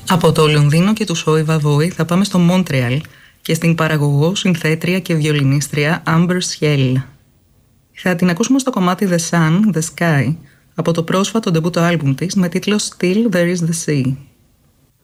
Από το Λονδίνο και του Σόι Βαβόη θα πάμε στο Μόντρεαλ και στην παραγωγό, συνθέτρια και βιολινίστρια Amber Schiell. Θα την ακούσουμε στο κομμάτι The Sun, The Sky από το πρόσφατο ντεμπούτο άλμπουμ της με τίτλο Still There Is The Sea.